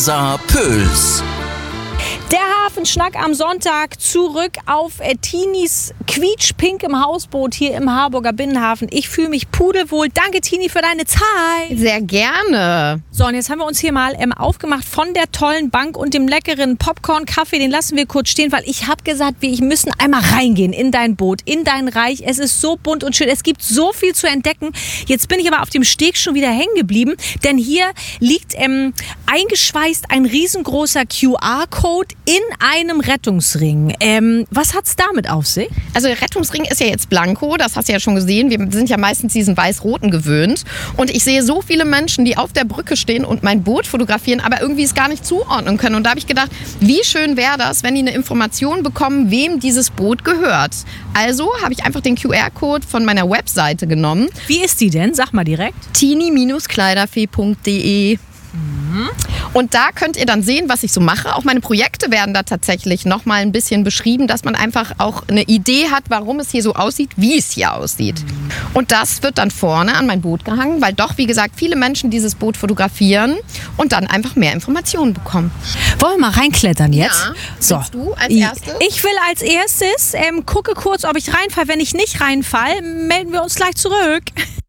Pöls. Der Hafenschnack am Sonntag zurück auf Tinis quietschpinkem Hausboot hier im Harburger Binnenhafen. Ich fühle mich pudelwohl. Danke, Tini, für deine Zeit. Sehr gerne. So, und jetzt haben wir uns hier mal aufgemacht von der tollen Bank und dem leckeren Popcorn-Kaffee. Den lassen wir kurz stehen, weil ich habe gesagt, wir müssen einmal reingehen in dein Boot, in dein Reich. Es ist so bunt und schön. Es gibt so viel zu entdecken. Jetzt bin ich aber auf dem Steg schon wieder hängen geblieben, denn hier liegt eingeschweißt ein riesengroßer QR-Code in einem Rettungsring. Was hat's damit auf sich? Also der Rettungsring ist ja jetzt blanko, das hast du ja schon gesehen. Wir sind ja meistens diesen weiß-roten gewöhnt. Und ich sehe so viele Menschen, die auf der Brücke stehen und mein Boot fotografieren, aber irgendwie es gar nicht zuordnen können. Und da habe ich gedacht, wie schön wäre das, wenn die eine Information bekommen, wem dieses Boot gehört. Also habe ich einfach den QR-Code von meiner Webseite genommen. Wie ist die denn? Sag mal direkt. tini-kleiderfee.de. Und da könnt ihr dann sehen, was ich so mache. Auch meine Projekte werden da tatsächlich noch mal ein bisschen beschrieben, dass man einfach auch eine Idee hat, warum es hier so aussieht, wie es hier aussieht. Und das wird dann vorne an mein Boot gehangen, weil doch, wie gesagt, viele Menschen dieses Boot fotografieren und dann einfach mehr Informationen bekommen. Wollen wir mal reinklettern jetzt? Ja. So. Willst du als erstes? Ich will als erstes, gucke kurz, ob ich reinfalle. Wenn ich nicht reinfalle, melden wir uns gleich zurück.